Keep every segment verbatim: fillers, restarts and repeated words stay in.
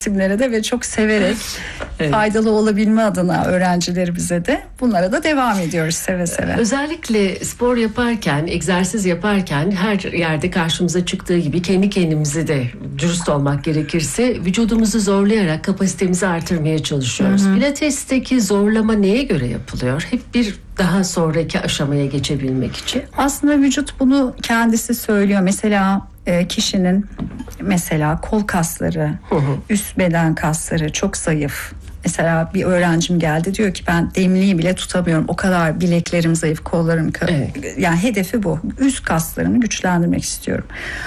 isimlere de ve çok severek evet. faydalı olabilme adına öğrencilerimize de bunlara da devam ediyoruz seve seve. Özellikle spor yaparken, egzersiz yaparken her yerde karşımıza çıktığı gibi kendi kendimize de dürüst olmak gerekirse vücudumuzu zorlayarak kapasitemizi artırmaya çalışıyoruz. Hı hı. Pilates'teki zorlama neye göre yapılıyor? Hep bir daha sonraki aşamaya geçebilmek için. Aslında vücut bunu kendisi söylüyor. Mesela e, kişinin mesela kol kasları, hı hı. üst beden kasları çok zayıf. Mesela bir öğrencim geldi, diyor ki ben demliği bile tutamıyorum. O kadar bileklerim zayıf, kollarım evet. yani hedefi bu. Üst kaslarımı güçlendirmek istiyorum.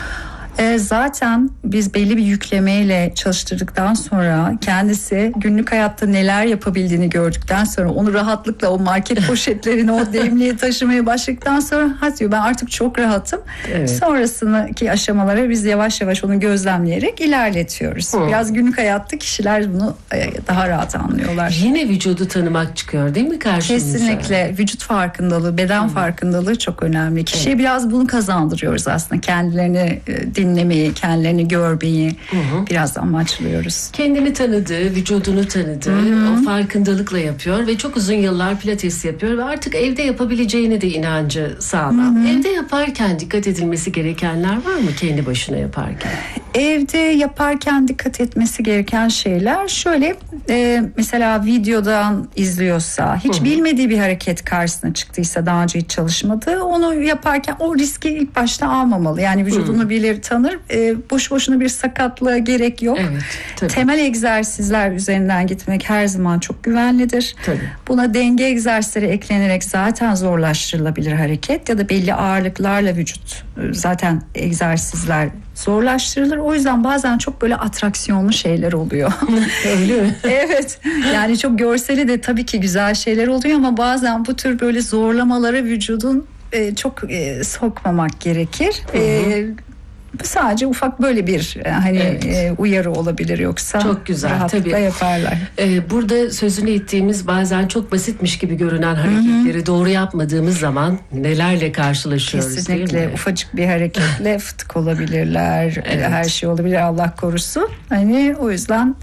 E, zaten biz belli bir yüklemeyle çalıştırdıktan sonra kendisi günlük hayatta neler yapabildiğini gördükten sonra onu rahatlıkla o market poşetlerini o demliğe taşımaya başladıktan sonra ha diyor ben artık çok rahatım. Evet. Sonrasındaki aşamalara biz yavaş yavaş onu gözlemleyerek ilerletiyoruz. Hı. Biraz günlük hayatta kişiler bunu daha rahat anlıyorlar. Yine vücudu tanımak çıkıyor değil mi karşımıza? Kesinlikle vücut farkındalığı, beden Hı. farkındalığı çok önemli. Kişiye evet. biraz bunu kazandırıyoruz aslında, kendilerini dinlemeyi, kendilerini görmeyi hı hı. biraz amaçlıyoruz. Kendini tanıdığı, vücudunu tanıdığı, hı hı. o farkındalıkla yapıyor ve çok uzun yıllar pilates yapıyor ve artık evde yapabileceğine de inancı sağlam. Hı hı. Evde yaparken dikkat edilmesi gerekenler var mı kendi başına yaparken? Evde yaparken dikkat etmesi gereken şeyler şöyle, e, mesela videodan izliyorsa, hiç Hı-hı. bilmediği bir hareket karşısına çıktıysa, daha önce hiç çalışmadığı, onu yaparken o riski ilk başta almamalı. Yani vücudunu Hı-hı. bilir, tanır. E, boş boşuna bir sakatlığa gerek yok. Evet, temel egzersizler üzerinden gitmek her zaman çok güvenlidir. Tabii. Buna denge egzersizleri eklenerek zaten zorlaştırılabilir hareket ya da belli ağırlıklarla vücut zaten egzersizler zorlaştırılır. O yüzden bazen çok böyle atraksiyonlu şeyler oluyor. Öyle mi? Evet. Yani çok görseli de tabii ki güzel şeyler oluyor ama bazen bu tür böyle zorlamalara vücudun e, çok e, sokmamak gerekir. Hı hı. E, Sadece ufak böyle bir hani evet. e, uyarı olabilir, yoksa çok güzel rahatlıkla tabii yaparlar. Ee, burada sözünü ettiğimiz bazen çok basitmiş gibi görünen hareketleri Hı-hı. doğru yapmadığımız zaman nelerle karşılaşıyoruz. Kesinlikle değil mi? Ufacık bir hareketle fıtık olabilirler, evet. her şey olabilir, Allah korusun. Hani o yüzden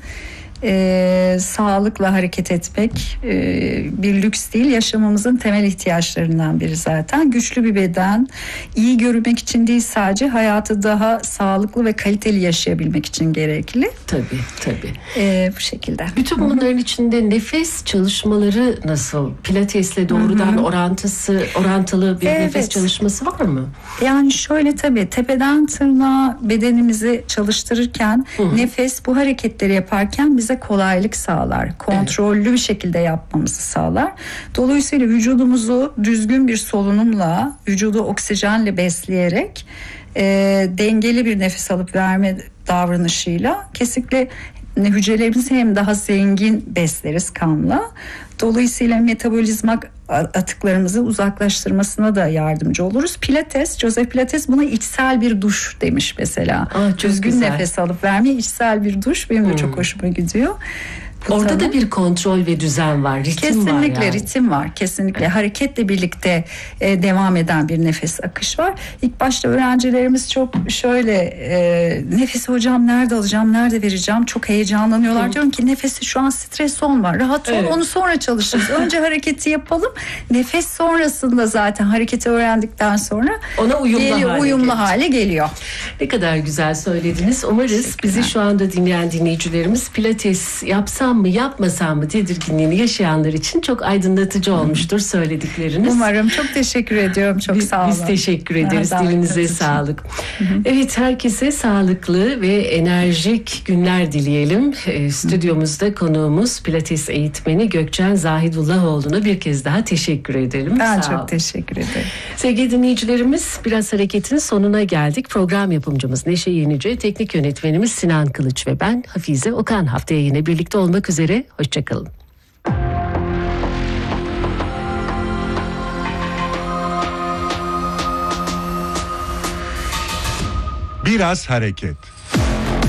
Ee, sağlıkla hareket etmek e, bir lüks değil, yaşamımızın temel ihtiyaçlarından biri zaten. Güçlü bir beden, iyi görünmek için değil, sadece hayatı daha sağlıklı ve kaliteli yaşayabilmek için gerekli. Tabii tabii. Ee, bu şekilde. Bütün bunların içinde nefes çalışmaları nasıl? Pilatesle doğrudan Hı-hı. orantısı orantılı bir evet. nefes çalışması var mı? Yani şöyle, tabii tepeden tırnağa bedenimizi çalıştırırken Hı-hı. nefes bu hareketleri yaparken bize kolaylık sağlar. Kontrollü evet. bir şekilde yapmamızı sağlar. Dolayısıyla vücudumuzu düzgün bir solunumla, vücudu oksijenle besleyerek e, dengeli bir nefes alıp verme davranışıyla kesinlikle hücrelerimizi hem daha zengin besleriz kanla. Dolayısıyla metabolizma atıklarımızı uzaklaştırmasına da yardımcı oluruz. Pilates, Joseph Pilates buna içsel bir duş demiş mesela. Aa, düzgün güzel. Nefes alıp vermeye içsel bir duş, benim de hmm. çok hoşuma gidiyor. Bu Orada tabii. da bir kontrol ve düzen var, ritim kesinlikle var. Kesinlikle yani. ritim var, kesinlikle. Evet. Hareketle birlikte e, devam eden bir nefes akış var. İlk başta öğrencilerimiz çok şöyle, e, nefesi hocam nerede alacağım, nerede vereceğim, çok heyecanlanıyorlar. Hı. Diyorum ki nefesi şu an stres olma, rahat ol, evet. onu sonra çalışırız. Önce hareketi yapalım, nefes sonrasında zaten hareketi öğrendikten sonra ona uyumlu, geliyor, hale, uyumlu hale geliyor. Ne kadar güzel söylediniz. Umarız bizi şu anda dinleyen dinleyicilerimiz pilates yapsam mı yapmasam mı tedirginliğini yaşayanlar için çok aydınlatıcı olmuştur söyledikleriniz. Umarım. Çok teşekkür ediyorum. Çok biz, sağ olun. Biz teşekkür ederiz. Dilinize sağlık. Hı hı. Evet, herkese sağlıklı ve enerjik günler dileyelim. E, stüdyomuzda konuğumuz Pilates eğitmeni Gökçen Zahidullahoğlu'na bir kez daha teşekkür edelim. Ben sağ çok olun. teşekkür ederim. Sevgili dinleyicilerimiz, biraz hareketin sonuna geldik. Program yapımcımız Neşe Yenice, teknik yönetmenimiz Sinan Kılıç ve ben Hafize Okan. Haftaya yine birlikte olmak üzere. Hoşçakalın. Biraz hareket.